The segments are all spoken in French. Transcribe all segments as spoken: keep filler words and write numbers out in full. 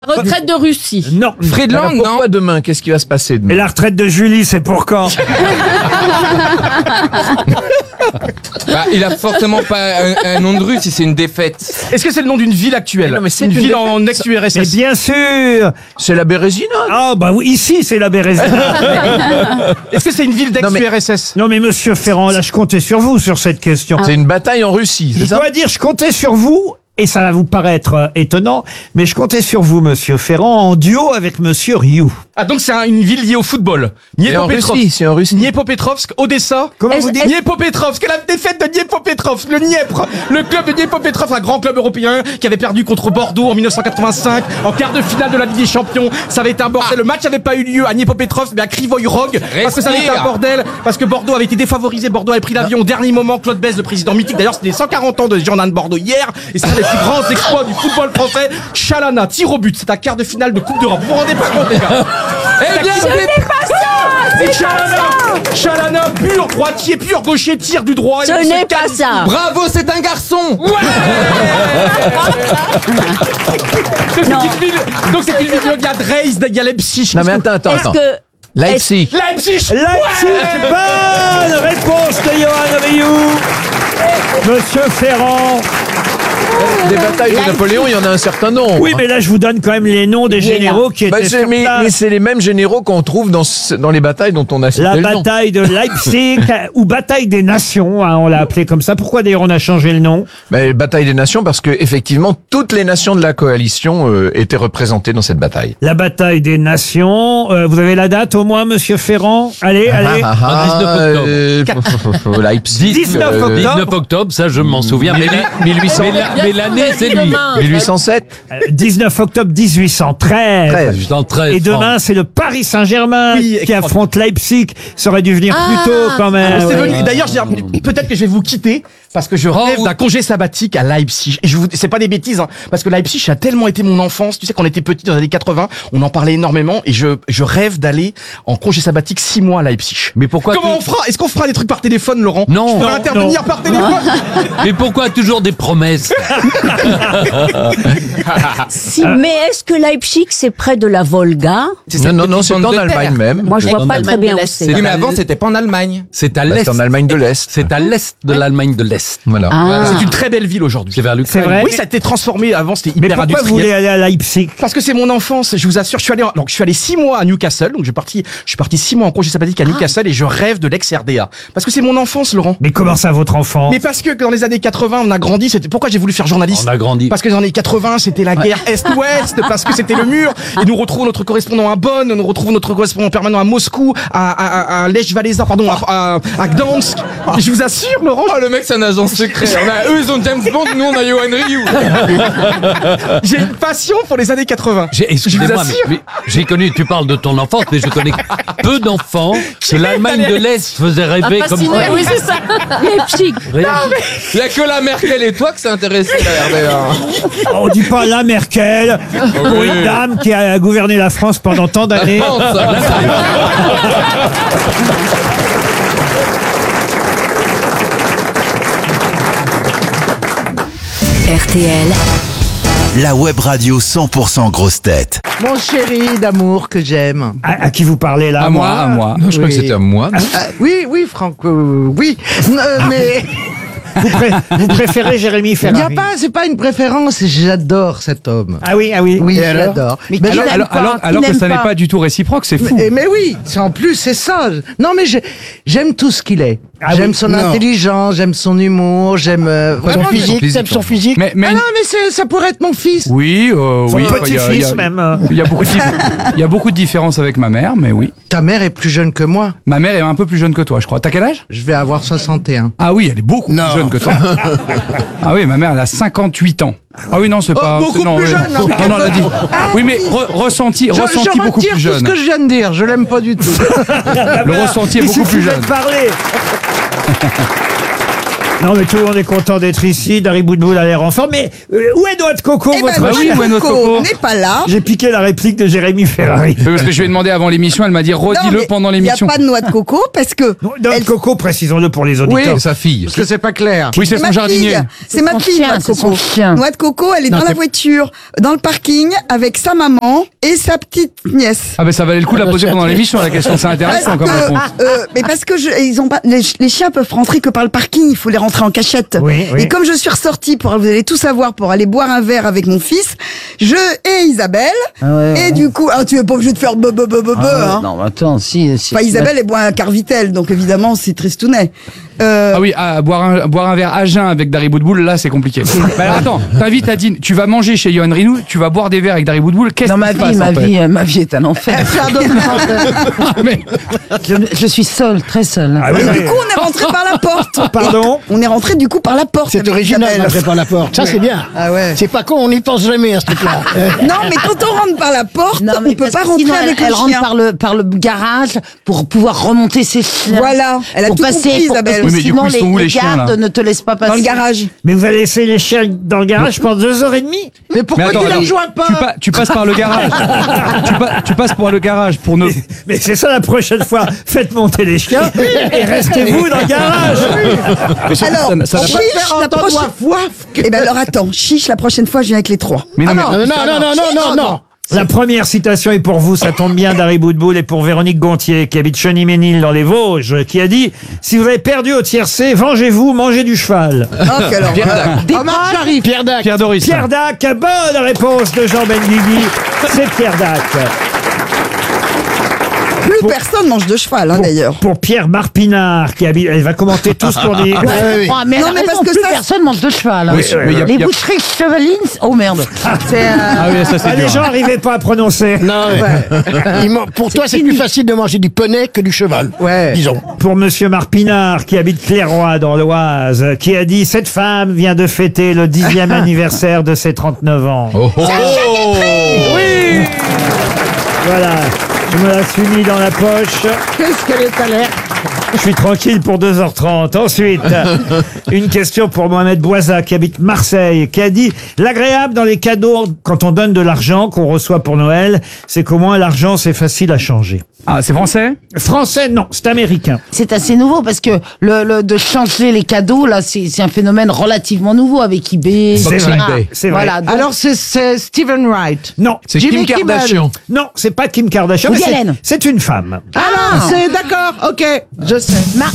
Retraite de Russie. Non. Friedland, non. Pourquoi demain? Qu'est-ce qui va se passer demain? Et la retraite de Julie, c'est pour quand? Bah, il a forcément pas un, un nom de rue si c'est une défaite. Est-ce que c'est le nom d'une ville actuelle? Non, mais c'est une une ville défaite. en ex-U R S Mais S. bien sûr. C'est la Bérésina. Ah bah oui, ici c'est la Bérésina. Est-ce que c'est une ville Non, mais- d'ex-U R S S? Non mais monsieur Ferrand, là je comptais sur vous sur cette question. C'est une bataille en Russie, Je c'est ça? dois dire, je comptais sur vous, et ça va vous paraître euh, étonnant, mais je comptais sur vous, monsieur Ferrand, en duo avec monsieur Rioux. Ah, donc c'est un- une ville liée au football. C'est en Russie, c'est en Russie. Dniepopetrovsk, Odessa. Comment Est-ce- vous dites? Dniepopetrovsk, la défaite de Dniepopetrovsk, le Dniepr, le club de Dniepopetrovsk, un grand club européen qui avait perdu contre Bordeaux en mille neuf cent quatre-vingt-cinq, en quart de finale de la Ligue des Champions. Ça avait été un bordel. Le match n'avait pas eu lieu à Dniepopetrovsk, mais à Krivoy Rog, parce que ça avait été un Respire. bordel, parce que Bordeaux avait été défavorisé. Bordeaux avait pris l'avion au dernier moment. Claude Besse, le président mythique. D'ailleurs, c'était les cent quarante ans de Girondins de Bordeaux hier, et c'est un des plus grands exploits du football français. Chalana, tir au but, c'est un quart de finale de Coupe d'Europe. Vous vous rendez pas compte, les gars? Eh bien, C'est Chalana, Chalana, pur droitier, pur gaucher, tire du droit. Ce et on se n'est pas qualifie. ça. bravo, c'est un garçon. C'est une petite ville- Donc c'est une ville, il y a Dresde, il y a Leipzig. Non mais attends, attends, Est-ce attends. que... Leipzig. Leipzig. Leipzig, bonne réponse de Johan Rioux. Monsieur Ferrand. Des batailles de Napoléon, il y en a un certain nombre. Oui, mais là, je vous donne quand même les noms des Vienna. généraux qui Bah, étaient c'est- sur mais, place. mais c'est les mêmes généraux qu'on trouve dans, ce- dans les batailles dont on a cité La le nom. bataille de Leipzig, ou bataille des nations, hein, on l'a appelé comme ça. Pourquoi d'ailleurs on a changé le nom? Bah, bataille des nations parce que effectivement toutes les nations de la coalition euh, étaient représentées dans cette bataille. La bataille des nations. Euh, vous avez la date au moins, monsieur Ferrand? Allez, allez. Ah, ah, dix-neuf octobre. euh, Leipzig. dix-neuf euh, octobre. dix-neuf octobre, ça je m'en souviens. Mais, la- mille huit cents. mais la- mais l'année, c'est lui. mille huit cent sept. Euh, dix-neuf octobre dix-huit cent treize. treize. Je suis en treize. Et demain, c'est le Paris Saint-Germain Oui, qui affronte Leipzig. Ça aurait dû venir plus tôt quand même. C'est Ouais. venu- D'ailleurs, je dis, peut-être que je vais vous quitter parce que je rêve oui. d'un congé sabbatique à Leipzig. Et je vous, c'est pas des bêtises, hein, parce que Leipzig a tellement été mon enfance. Tu sais, quand on était petit dans les années quatre-vingts, on en parlait énormément, et je, je rêve d'aller en congé sabbatique six mois à Leipzig. Mais pourquoi Comment tu- on fera? Est-ce qu'on fera des trucs par téléphone, Laurent? Non. Tu pourrais Non, intervenir non. par téléphone? Mais pourquoi toujours des promesses? Si, mais est-ce que Leipzig, c'est près de la Volga? Non, non, non, c'est bande en de Allemagne terre. même. Moi, je vois En pas Allemagne très bien de où l'Est. c'est. Oui, mais avant, c'était pas en Allemagne. C'est à Bah, l'est. c'est en Allemagne de l'Est. C'est à l'est de l'Allemagne de l'Est. Voilà. Ah. C'est une très belle ville aujourd'hui. C'est vers l'Ukraine. C'est vrai. Oui, ça a été transformé. Avant, c'était Mais hyper pourquoi vous industriel. voulez aller à Leipzig? Parce que c'est mon enfance, je vous assure. Je suis allé, en- donc je suis allé six mois à Newcastle, donc je suis parti, je suis parti six mois en congé sabbatique à Newcastle et je rêve de l'ex-R D A. Parce que c'est mon enfance, Laurent. Mais comment ça, votre enfant? Mais parce que dans les années quatre-vingts, on a grandi. C'était pourquoi j'ai voulu faire journaliste. On a grandi. Parce que dans les années quatre-vingts, c'était la guerre Est-Ouest, parce que c'était le mur. Et nous retrouvons notre correspondant à Bonn, nous retrouvons notre correspondant permanent à Moscou, à, à, à, à Lech Walesa, pardon, à, à, à Gdansk. Et je vous assure, Laurent, Oh, le mec, c'est un agent secret. On a, eux, ils ont James Bond, nous, on a Johan Rioux. j'ai une passion pour les années quatre-vingts. J'ai- Je vous Excusez-moi, assure. mais, mais j'ai connu, tu parles de ton enfance, mais je connais peu d'enfants que l'Allemagne de l'Est faisait rêver comme ça. oui, c'est ça. Leipzig. Il y a que la Merkel et toi que ça intéressé, la R D A. On dit pas la Merkel pour une dame qui a gouverné la France pendant tant d'années. Pense, ça. R T L, La web radio cent pour cent grosse tête. Mon chéri d'amour que j'aime. À, à qui vous parlez là? À moi, à moi. Non, je crois Oui. que c'était à moi. non Ah, oui, oui, Franck, euh, oui. Euh, mais Vous, pré- vous préférez Jérémy il y a Ferrari? pas, c'est pas une préférence. J'adore cet homme. Ah oui, ah oui. Oui, Et je alors? l'adore. Mais Mais qui je- l'aime Alors, pas, alors, qui alors que n'aime ça n'est pas du tout réciproque, c'est fou. mais, mais oui, c'est en plus c'est ça. Non, mais j'ai- j'aime tout ce qu'il est. Ah j'aime oui, son non. intelligence, j'aime son humour, j'aime euh, vraiment, physique, physique, t'aimes son physique. Mais, mais Ah non, mais c'est- ça pourrait être mon fils. oui, euh, Son oui. enfin, il y a- il y petit-fils a- même. Il y a beaucoup de dif- il y a beaucoup de différences avec ma mère, mais oui. Ta mère est plus jeune que moi. Ma mère est un peu plus jeune que toi, je crois. T'as quel âge? Je vais avoir soixante et un. Ah oui, elle est beaucoup plus jeune que toi. Ah oui, ma mère, elle a cinquante-huit ans. Ah oui, non, c'est pas. beaucoup c'est- non, plus oui. jeune, non, Non, non, elle a dit. Oui, mais re- ressenti, Je, ressenti je beaucoup retire plus tout ce jeune. que je viens de dire. Je l'aime pas du tout. Le ressenti est Il beaucoup plus suffisait jeune. de parler. Non, mais tout le monde est content d'être ici. Dari Boudboul a l'air en forme. Mais euh, où est Noix de Coco, Eh votre ben, chien Noix de Coco n'est pas là. J'ai piqué la réplique de Jérémy Ferrari. Parce que je lui ai demandé avant l'émission, elle m'a dit redis-le pendant Il n'y a l'émission. pas de noix de coco parce que. Noix de Coco, précisons-le pour les auditeurs. C'est sa fille. Parce que c'est pas clair. Oui, c'est C'est son ma jardinier. fille, c'est ma son fille, chien, Noix de c'est son Coco. chien. Noix de Coco, elle est Non, dans la c'est- voiture, dans le parking, avec sa maman et sa petite nièce. Ah ben ça valait le coup de la poser pendant l'émission, la question, c'est intéressant comme Parce que, réponse. euh, mais parce que je, ils ont pas, les, les chiens peuvent rentrer que par le parking, il faut les rentrer en cachette. Oui, oui. Et comme je suis ressortie pour, vous allez tout savoir, pour aller boire un verre avec mon fils, je et Isabelle, et du coup, ah, tu es pas obligé de faire be be be be be, hein. Non, mais attends, si. si Enfin, Isabelle, elle boit un Carvitel, donc évidemment, c'est tristounet. Euh, Ah oui, ah, boire, un, boire un verre à jeun avec Dari Boudboul, là c'est compliqué. Bah alors attends, t'invites Adine, tu vas manger chez Yoann Rioux, tu vas boire des verres avec Dari Boudboul, qu'est-ce Dans qui ma se vie, passe ma en fait vie, euh, ma vie est un enfer. Mais- je, je suis seule, très seule. Ah oui, et oui. du coup, on est rentré par la porte. Pardon. On est rentré du coup par la porte. C'est avec original, Isabelle. rentrer par la porte. Ça, c'est bien. Ah ouais. C'est pas con, on n'y pense jamais à ce truc-là. Non, mais quand on rentre par la porte, Non, on mais peut parce pas que rentrer sinon, avec elle, elle le rentre chien. par le, par le garage pour pouvoir remonter ses chiens. Voilà, elle a pour tout passer, compris, pour- Isabelle. Oui, mais du sinon, coup, ils les, sont où, les les chiens, gardes là ne te laissent pas passer. Dans le garage. Mais vous allez laisser les chiens dans le garage pendant deux heures et demie? Mais pourquoi Mais attends, tu la attends, rejoins pas tu, pa- tu passes par le garage. tu, pa- tu passes par le garage pour nos. Mais c'est ça la prochaine fois. Faites monter les chiens et restez-vous dans le garage. Alors, ça n'a- ça n'a pas- chiche, la prochaine... Eh ben alors attends, chiche, la prochaine fois, je viens avec les trois. Mais non, mais- Non, non, non, non, non, non, non. La première citation est pour vous, ça tombe bien, Dari Boudboul, et pour Véronique Gontier, qui habite Cheny-Ménil dans les Vosges, qui a dit « Si vous avez perdu au tiercé, vengez-vous, mangez du cheval Oh, quelle horreur. Omar Sharif, Pierre Dac. Pierre Doris. » Pierre Dac, bonne réponse de Jean Benguigui, c'est Pierre Dac. Plus personne mange de cheval, hein, d'ailleurs. Pour Pierre Marpinard, qui habite... Elle va commenter tous pour dire... Ouais, ouais, ouais. Oh, mais Non, elle a mais parce raison, que plus ça- personne mange de cheval. hein. Oui, mais il y a- Les il y a- boucheries chevalines, oh merde. C'est, euh, Ah oui, ça c'est Ah, les dur. gens n'arrivaient pas à prononcer. Non, ouais. Il man- Pour toi, c'est plus facile de manger du poney que du cheval. Ouais. Disons. Pour Monsieur Marpinard, qui habite Clairoy dans l'Oise, qui a dit « Cette femme vient de fêter le dixième anniversaire de ses trente-neuf ans. Oh, oh. Oui. Voilà, je me la suis mis dans la poche. Qu'est-ce qu'elle est alerte. Je suis tranquille pour deux heures trente. Ensuite, une question pour Mohamed Boisa, qui habite Marseille, qui a dit « L'agréable dans les cadeaux, quand on donne de l'argent qu'on reçoit pour Noël, c'est qu'au moins l'argent, c'est facile à changer. Ah, c'est français » Français, non, c'est américain. c'est assez nouveau parce que le, le de changer les cadeaux là, c'est c'est un phénomène relativement nouveau avec eBay. C'est et cetera. vrai, c'est vrai. Voilà. donc- Alors, c'est Steven Wright. Non, C'est Jimmy Kim Kimmel. Kardashian. non, c'est pas Kim Kardashian, mais Woody c'est- Allen. c'est une femme. Ah, c'est d'accord, ok, je sais. Mar-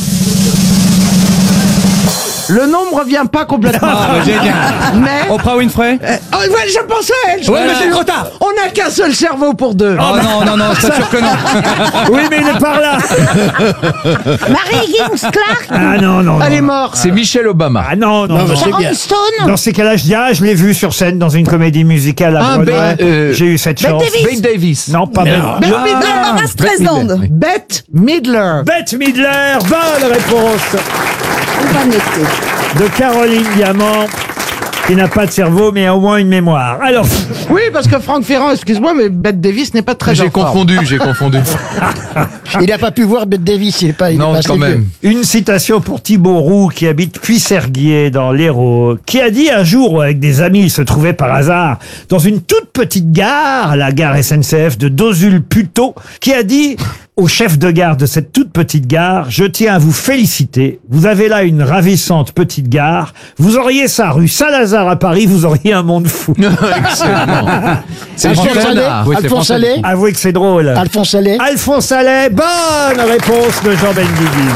Le nom me revient pas complètement. Ah, bah, génial. Mais. Oprah Winfrey. Oh, ouais, je pensais à elle. je Ouais, pensais- mais c'est trop tard. On n'a qu'un seul cerveau pour deux. Oh non, non, non, c'est sûr que non. Oui, mais il est par là. Marie Higgins Clark, Ah non, non, Elle non. est morte. C'est Michel Obama. Ah non, non, Non, non. mais c'est bien. Sharon Stone, Dans ces cas-là, je dis, ah, je l'ai vu sur scène dans une comédie musicale à Ah, Broadway. ben, euh, J'ai eu cette Bette chance. Davis. Bette Davis. Non, pas Bette. Non, Barbara Streisand. Bette Midler. Bette Midler, bonne réponse On va noter. de Caroline Diamant, qui n'a pas de cerveau, mais a au moins une mémoire. Alors, Oui, parce que Franck Ferrand, excuse-moi, mais Bette Davis n'est pas très J'ai en forme. confondu, j'ai confondu. Il n'a pas pu voir Bette Davis, il est pas. Il est Non, pas quand assez même. vieux. une citation pour Thibaut Roux, qui habite Puisserguier dans l'Hérault, qui a dit un jour, où avec des amis, il se trouvait par hasard dans une toute petite gare, la gare S N C F de Dozul-Puteaux, qui a dit au chef de gare de cette toute petite gare, je tiens à vous féliciter. Vous avez là une ravissante petite gare. Vous auriez ça rue Saint-Lazare à Paris, vous auriez un monde fou. Excellent. C'est Alphonse Jules Allais. Renard. Oui, c'est Alphonse français. Allais. Avouez que c'est drôle. Alphonse Allais. Alphonse Allais, bonne réponse de Jean Benguigui.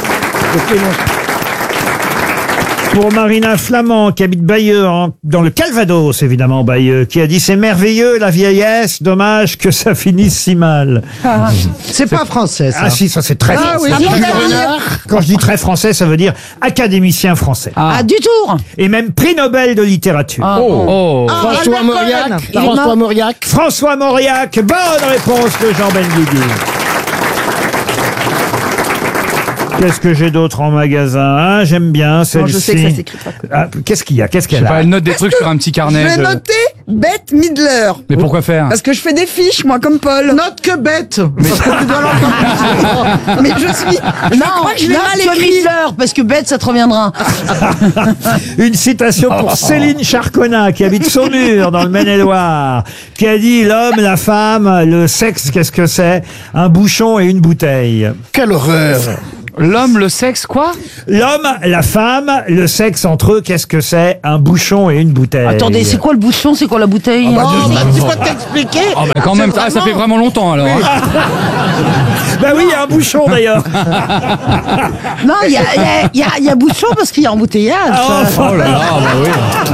Pour Marina Flamand, qui habite Bayeux, en- dans le Calvados, évidemment, Bayeux, qui a dit « C'est merveilleux, la vieillesse, dommage que ça finisse si mal. C'est pas français, » ça. Ah si, ça c'est très Ah oui, français. Jules Renard. Quand je dis très français, ça veut dire académicien français. ah, du tour. Et même prix Nobel de littérature. Ah, Oh. François Albert Mauriac. Cohen. Il est François mort. Mauriac. François Mauriac, bonne réponse de Jean Benguigui. Qu'est-ce que j'ai d'autre en magasin hein? J'aime bien celle-ci. je sais que ça s'écrit pas. Ah, qu'est-ce qu'il y a Qu'est-ce Je qu'elle sais pas, a elle note des trucs sur un petit Je carnet. vais de- noter Bette Midler. Mais pourquoi faire? Parce que je fais des fiches, moi, comme Paul. Note que bête. Mais tu dois l'entendre. Mais je suis. Je Non, crois que je l'ai note mal que écrit. Hitler, parce que bête, ça te reviendra. Une citation pour Céline Charconnat, qui habite Saumur, dans le Maine-et-Loire, qui a dit « L'homme, la femme, le sexe, qu'est-ce que c'est? Un bouchon et une bouteille. » Quelle horreur. L'homme, le sexe, quoi? L'homme, la femme, le sexe entre eux, qu'est-ce que c'est? Un bouchon et une bouteille. Attendez, c'est quoi le bouchon? C'est quoi la bouteille? Oh, bah, tu peux t'expliquer. Ah, bah, quand même, ah, ça fait vraiment longtemps alors. hein. Bah oui, il y a un bouchon d'ailleurs. Non, il y a, il y, a, il y, a, il y a bouchon parce qu'il y a embouteillage. Oh, Oh là là, bah oui.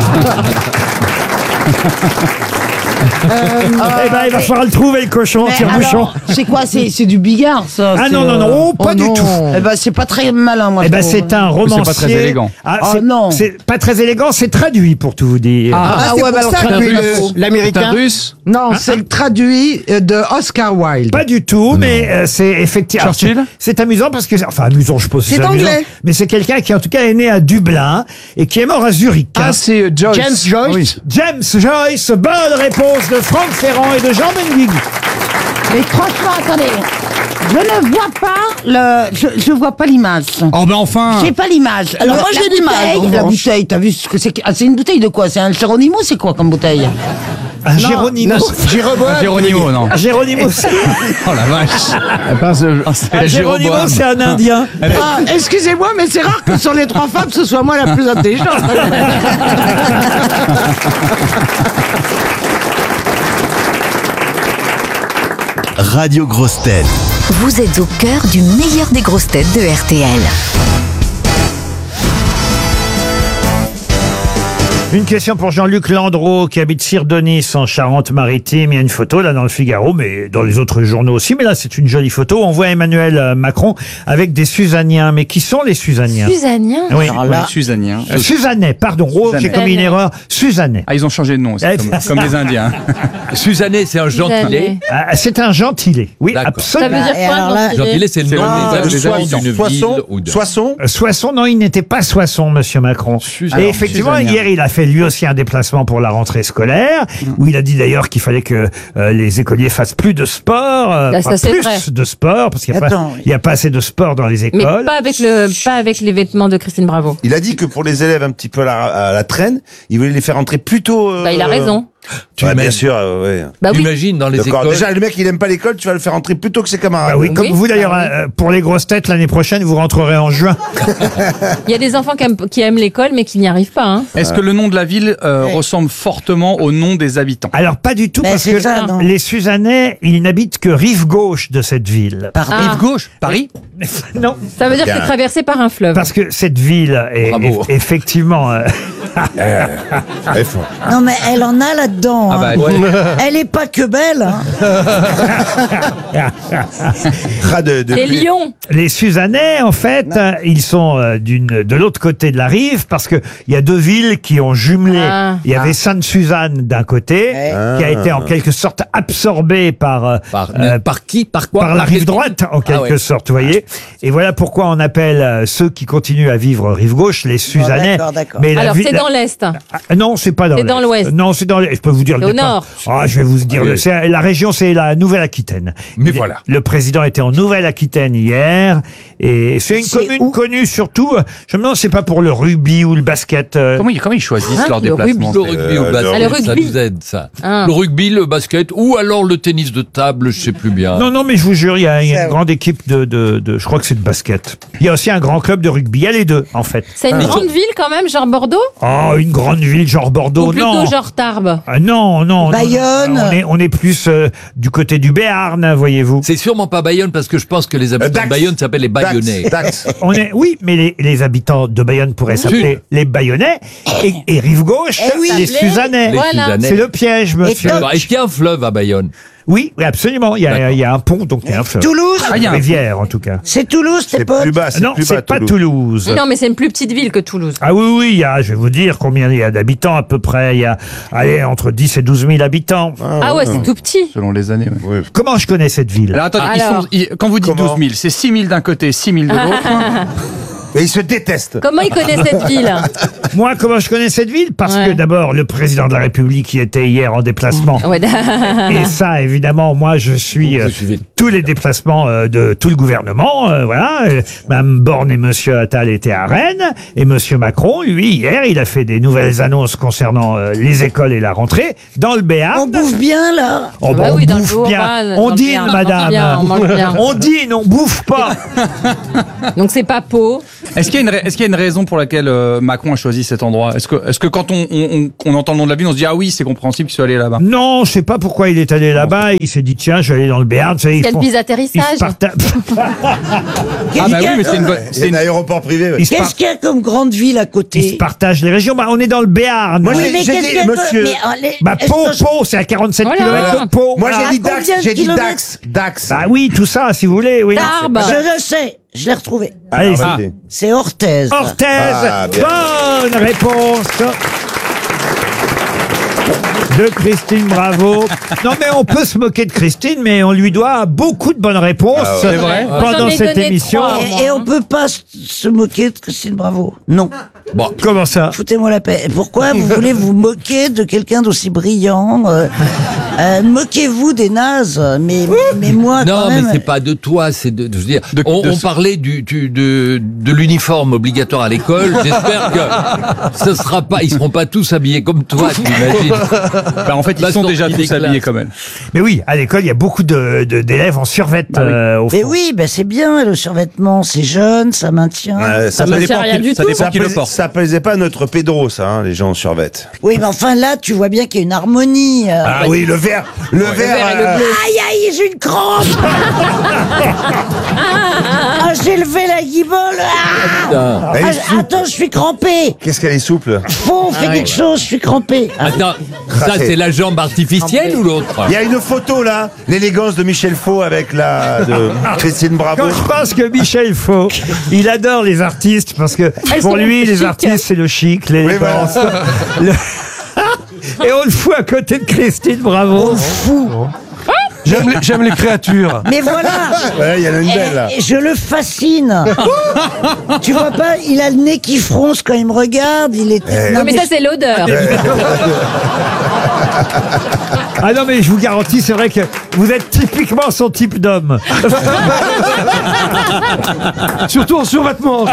Eh ben, il va falloir le trouver, le cochon, Mais tire-bouchon. alors, c'est quoi? C'est c'est du bigard, ça. Ah c'est, non, non, non, oh, pas du non. tout. Eh ben, c'est pas très malin, moi. Eh je ben, trouve. c'est un romancier. C'est pas très élégant. Ah, Ah, c'est- non. C'est pas très élégant, c'est traduit pour tout vous dire. Ah, Ah, Ah c'est ouais, pour bah alors ça que traduis le- le- C'est un l'américain. russe? Non, c'est le traduit euh, de Oscar Wilde. Pas du tout, mais euh, c'est effectivement. Churchill C'est c'est amusant parce que. Enfin, amusant, je suppose. que C'est amusant, anglais. Mais c'est quelqu'un qui, en tout cas, est né à Dublin et qui est mort à Zurich. hein. Ah, c'est euh, Joyce. James Joyce. Oui. James Joyce, bonne réponse de Franck Ferrand et de Jean Benguigui. Mais franchement, attendez. Je ne vois pas le. Je, je vois pas l'image. Oh ben enfin. J'ai pas l'image. Alors, Le- moi, la j'ai l'image, en bouteille, La revanche. bouteille, t'as vu ce que c'est? Ah, c'est une bouteille de quoi? C'est un Geronimo? C'est quoi comme bouteille? Un Géronimo. Ah, Géronimo, non. Un Géronimo, c'est Oh la vache. un Géronimo, c'est un Indien. Ah, excusez-moi, mais c'est rare que sur les trois femmes, ce soit moi la plus intelligente. Radio Grosse Tête. Vous êtes au cœur du meilleur des grosses têtes de R T L. Une question pour Jean-Luc Landreau qui habite Sirdonis en Charente-Maritime. Il y a une photo là dans le Figaro, mais dans les autres journaux aussi. Mais là, c'est une jolie photo. On voit Emmanuel euh, Macron avec des Suzaniens. Mais qui sont les Suzaniens? Suzanien. Oui. Suzanien. Euh, Suzanais, pardon. Oh, j'ai Suzanais. commis une erreur. Suzanais. Ah, ils ont changé de nom aussi, Eh, comme, comme les Indiens. Suzannet, c'est un gentilé. Suzanais. Ah, c'est un gentilé. Oui, D'accord. Ça absolument. veut dire quoi, gentilé? Gentilé, c'est le C'est nom le- des des habitants d'une ville ou de... Soissons. Euh, Soissons, non, il n'était pas Soissons, monsieur Macron. Suzanien. Et effectivement, Suzanien. hier, il a fait lui aussi un déplacement pour la rentrée scolaire, où il a dit d'ailleurs qu'il fallait que euh, les écoliers fassent plus de sport, euh, Là, ça, enfin, c'est plus vrai. de sport, parce qu'il n'y a, pas- Attends, oui. il y a pas assez de sport dans les Mais écoles. pas avec, le, pas avec les vêtements de Christine Bravo. Il a dit que pour les élèves un petit peu à la, à la traîne, il voulait les faire entrer plus tôt. euh, Bah, il a raison. Tu ouais, bien imagines- sûr, euh, ouais. Bah oui. Imagine dans les D'accord. écoles. Déjà, le mec, il aime pas l'école, tu vas le faire entrer plus tôt que ses camarades. Bah oui, comme Oui, vous d'ailleurs, bah oui. euh, pour les grosses têtes, l'année prochaine, vous rentrerez en juin. Il y a des enfants qui aiment, qui aiment l'école, mais qui n'y arrivent pas. Hein. Est-ce que le nom de la ville euh, ressemble fortement au nom des habitants? Alors, pas du tout, Ben, parce c'est que ça, non. les Suzanais, ils n'habitent que rive gauche de cette ville. Pardon. Ah. Rive gauche, Paris? Non, Ça veut dire que c'est traversé par un fleuve. parce que cette ville est, Bravo. eff- effectivement... euh, Très fort. Non, mais elle en a là-dedans. Ah bah, hein. ouais. Elle est pas que belle. Hein. Ras de, de C'est pluie. Lyon. Les Suzanais, en fait, euh, ils sont euh, d'une de l'autre côté de la rive parce que il y a deux villes qui ont jumelé. Ah. Il y avait Sainte-Suzanne d'un côté, qui a été en quelque sorte absorbée par euh, Par, euh, par qui? Par quoi? par la rive droite, en quelque Ah ouais. sorte, vous voyez. Et voilà pourquoi on appelle euh, ceux qui continuent à vivre rive gauche les Suzanais. d'accord, d'accord. Mais la Alors, ville- c'est dans l'Est. Ah, non, c'est pas dans C'est dans l'Est. l'Ouest. Non, c'est dans l'Est. Je peux vous dire C'est le au départ. nord. Ah, je vais vous dire. Ah, le- oui. c'est- la région, c'est la Nouvelle-Aquitaine. Mais Il- voilà. Le président était en Nouvelle-Aquitaine hier. Et c'est une C'est commune où connue surtout. euh, Je me demande, c'est pas pour le rugby ou le basket. euh, Comment ils, comment ils choisissent Hein, leur le déplacement? Le rugby ou le Euh, basket, Ah, le ça rugby. nous aide, ça. Ah. Le rugby, le basket, ou alors le tennis de table, je sais plus bien. Non, non, mais je vous jure, il y a, il y a Ça, une oui. grande équipe de, de, de, je crois que c'est de basket. Il y a aussi un grand club de rugby. Il y a les deux, en fait. C'est une grande ville quand même, genre Bordeaux? Oh, une grande ville genre Bordeaux, Ou plutôt non. genre Tarbes? Ah, non, non. non, Bayonne. non. On est, on est plus euh, du côté du Béarn, voyez-vous. C'est sûrement pas Bayonne parce que je pense que les habitants Dax. de Bayonne s'appellent les Bayonnais. Dax. On est, oui, mais les, les habitants de Bayonne pourraient s'appeler les Bayonnais et, et rive gauche, Eh oui. les Suzanais. Les Voilà. Suzanais. C'est le piège, monsieur. Est-ce qu'il y a un fleuve à Bayonne? Oui, oui, absolument. Il y a, il y a un pont, donc il y a un fleuve. Toulouse Ah, il y a un rivière, en tout cas. C'est Toulouse, tes C'est potes plus bas, c'est Non, plus bas, c'est pas Toulouse. Non, mais c'est une plus petite ville que Toulouse. Ah oui, oui, il y a, je vais vous dire combien il y a d'habitants à peu près. Il y a, allez, entre dix et douze mille habitants. Ah ouais, c'est tout petit. Selon les années. Ouais. Oui. Comment je connais cette ville? Alors attendez, ils Alors. sont- ils- quand vous dites Comment douze mille, c'est six mille d'un côté, six mille de l'autre. Mais ils se détestent. Comment ils connaissent cette ville? Moi, comment je connais cette ville? Parce Ouais. que d'abord, le président de la République y était hier en déplacement. Ouais. Et ça, évidemment, moi, je suis euh, tous les déplacements euh, de tout le gouvernement. euh, voilà, Euh, Mme Borne et Monsieur Attal étaient à Rennes, et Monsieur Macron, lui, hier, il a fait des nouvelles annonces concernant euh, les écoles et la rentrée dans le Béarn. On bouffe bien, là Oh, Bah bah, oui, on dans le bouffe Haut-Rhin, bien. dans On le dîne, Béarn, on madame. mange bien, on mange bien. On dîne, on bouffe pas. Donc c'est pas Pau. Est-ce qu'il y a une, ra- est-ce qu'il y a une raison pour laquelle euh, Macron a choisi cet endroit? Est-ce que, est-ce que quand on, on, on- on entend le nom de la ville, on se dit ah oui, c'est compréhensible qu'il soit allé là-bas? Non, je sais pas pourquoi il est allé là-bas. Il s'est dit tiens, je vais aller dans le Béarn. Vous savez, ils Quelle font- piste ils d'atterrissage. se partagent- Ah bah oui, mais c'est une bonne. C'est c'est un une- aéroport privé. ouais. ils se Qu'est-ce par- qu'il y a comme grande ville à ils se côté partagent les régions. Bah, on est dans le Béarn. Moi, Oui, j'ai mais j'ai qu'est-ce dit, qu'il y a monsieur. comme- mais, euh, les- Bah, est-ce Pau, que je- Pau, c'est à quarante-sept Voilà. kilomètres de Pau. Moi, À j'ai dit Dax. combien de J'ai dit kilomètres Dax. Dax. Bah oui, tout ça, si vous voulez, oui. Tarbes. Je le sais, je l'ai retrouvé. Allez, Ah, ah. vas-y. C'est Orthez. Orthez, Ah, bien. bonne réponse de Christine Bravo. Non mais on peut se moquer de Christine, mais on lui doit beaucoup de bonnes réponses Ah ouais. C'est vrai. J'en pendant ai cette donné émission. trois. Et, et on peut pas s- se moquer de Christine Bravo. Non. Comment ça? Foutez-moi la paix. Pourquoi vous voulez vous moquer de quelqu'un d'aussi brillant euh, euh, Moquez-vous des nazes. Mais, mais moi, Non, quand mais même... c'est pas de toi, c'est de, de- je veux dire, De- on, de on ce- parlait du, du- de, de l'uniforme obligatoire à l'école. J'espère que ce sera pas, ils seront pas tous habillés comme toi, tu imagines. Bah, en fait, ils La sont déjà sortie tous des habillés classes. comme elle. Mais oui, à l'école, il y a beaucoup de, de- d'élèves en survêt Bah oui. euh, au Mais fond. oui, ben c'est bien, le survêtement, c'est jeune, ça maintient. Ouais, Ça ça me dépend sert rien qui- du ça tout. dépend Ça qui le plaisait- porte. Ça plaisait pas à notre Pedro, ça, hein, les gens en survêt. Oui, mais enfin là, tu vois bien qu'il y a une harmonie. euh. Ah oui, le vert, le vert. vert et le euh, bleu. Aïe, aïe, j'ai une crampe. Ah, j'ai levé la guibole. Ah, Elle est Ah, souple. attends, je suis crampé. Qu'est-ce qu'elle est souple. Faut, fais quelque chose, je suis crampé. Ah, Attends, ça c'est la jambe artificielle ou l'autre? Il y a une photo là, l'élégance de Michel Faux avec la de Christine Bravo. Quand je pense que Michel Faux, il adore les artistes parce que pour sont lui, les chics. artistes, c'est le chic, l'élégance. Le- Et on le fout à côté de Christine Bravo. fou. J'aime les, j'aime les créatures. Mais voilà. Ouais, il y en a une belle là. Et je le fascine. Tu vois pas, il a le nez qui fronce quand il me regarde. Il est. Eh. Non, Oui, mais ça c'est l'odeur. Ah non, mais je vous garantis, c'est vrai que vous êtes typiquement son type d'homme. Surtout en survêtement.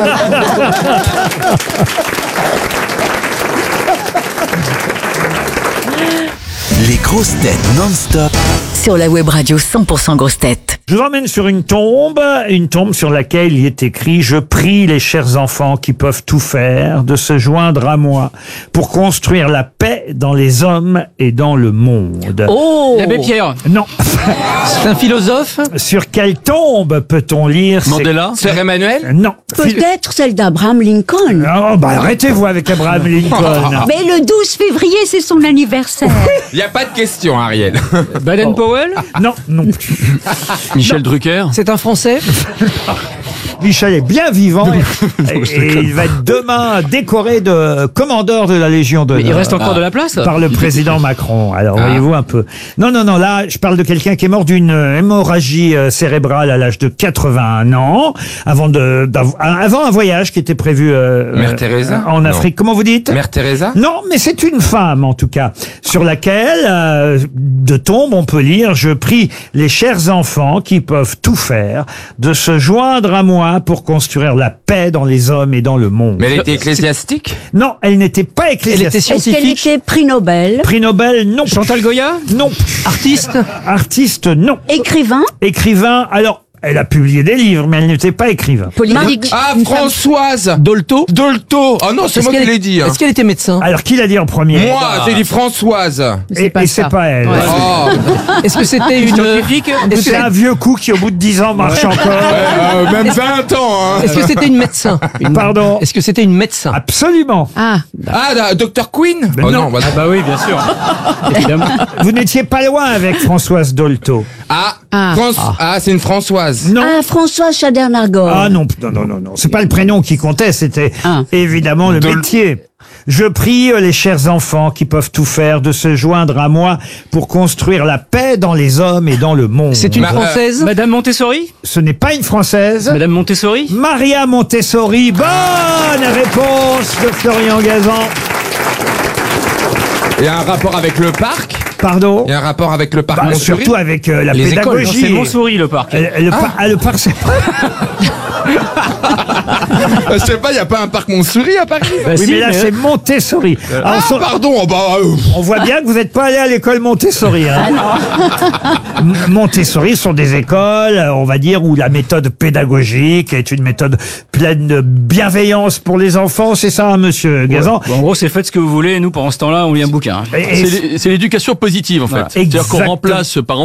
Les grosses têtes non-stop. Sur la web radio cent pour cent grosses têtes. Je vous emmène sur une tombe, une tombe sur laquelle il est écrit « Je prie les chers enfants qui peuvent tout faire de se joindre à moi pour construire la paix dans les hommes et dans le monde. Oh. L'abbé Pierre. Non. C'est un philosophe. Sur quelle tombe peut-on lire ces- Mandela? Sœur Emmanuel? Non. Peut-être celle d'Abraham Lincoln. Oh, bah arrêtez-vous avec Abraham Lincoln. Mais le douze février, c'est son anniversaire. Il n'y a pas de question, Ariel. Baden-Powell. Non, non plus. Michel Drucker. C'est un Français. Michel est bien vivant et, et il va être demain décoré de commandeur de la Légion d'honneur. Mais il reste encore de la place. Par le président Macron. Alors, voyez-vous un peu. Non, non, non, là, je parle de quelqu'un qui est mort d'une hémorragie euh, cérébrale à l'âge de quatre-vingt-un ans, avant de, d'av- avant un voyage qui était prévu euh, Mère euh, Teresa? en Non. Afrique. Comment vous dites? Mère Teresa? Non, mais c'est une femme, en tout cas, sur laquelle, euh, de tombe, on peut lire « Je prie les chers enfants qui peuvent tout faire de se joindre à moi pour construire la paix dans les hommes et dans le monde. » Mais elle était ecclésiastique? Non, elle n'était pas ecclésiastique. Est-ce qu'elle était prix Nobel? Prix Nobel, non. Chantal Goya. Non. Artiste. Artiste, non. Écrivain? Écrivain, alors, Elle a publié des livres, mais elle n'était pas écrivain. Politique. Ah, Françoise Dolto. Dolto. Oh non, c'est moi qui l'ai dit. hein. Est-ce qu'elle était médecin? Alors, qui l'a dit en premier? Moi, j'ai dit Françoise. Et, et c'est pas elle. Oh. Est-ce que c'était une scientifique? Est-ce C'est que un vieux coup qui, au bout de dix ans, marche encore. Euh, même vingt ans. Hein. est-ce que c'était une médecin? Une- Pardon? Est-ce que c'était une médecin? Absolument. Ah. Ah, da- docteur Queen Mais Oh non. bah, Bah oui, bien sûr. Évidemment. Vous n'étiez pas loin avec Françoise Dolto. Ah, Ah. France- ah. c'est une Françoise. Non. Ah, François Chadernagor. Ah non, non, non, non, non. C'est pas le prénom qui comptait, c'était Ah. évidemment le métier. Je prie euh, les chers enfants qui peuvent tout faire de se joindre à moi pour construire la paix dans les hommes et dans le monde. C'est une Bah, euh, française? Madame Montessori Ce n'est pas une Française. Madame Montessori Maria Montessori. Bonne réponse de Florian Gazan. Il y a un rapport avec le parc Pardon. Il y a un rapport avec le parc Bah, Montsouris surtout avec euh, la Les écoles, pédagogie. C'est Montsouris le parc. Euh, le, par- ah, le parc, c'est Je sais pas, il y a pas un parc Montsouris à Paris Bah oui, si, mais là, mais- c'est Montessori. Alors, Ah, so- pardon, oh, bah... euh, on voit bien que vous n'êtes pas allé à l'école Montessori. Hein. M- Montessori sont des écoles, euh, on va dire, où la méthode pédagogique est une méthode pleine de bienveillance pour les enfants. C'est ça, hein, monsieur Gazan? Bon, en gros, c'est faites ce que vous voulez. Et nous, pendant ce temps-là, on lit un bouquin. Et- et C'est l'é- c'est l'éducation positive en fait. Voilà. C'est-à-dire qu'on Exactement. remplace par